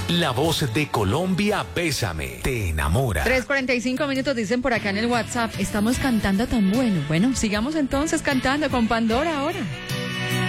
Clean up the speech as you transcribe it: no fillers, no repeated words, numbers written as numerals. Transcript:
La voz de Colombia, Bésame, te enamora. 3:45 dicen por acá en el WhatsApp. Estamos cantando tan bueno. Bueno, sigamos entonces cantando con Pandora ahora.